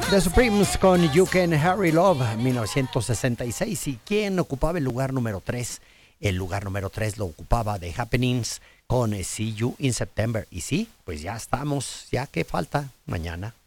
The Supremes con You Can Hurry Love, 1966. ¿Y quién ocupaba el lugar número 3? El lugar número 3 lo ocupaba The Happenings con See You in September. Y sí, pues ya estamos, ya que falta mañana.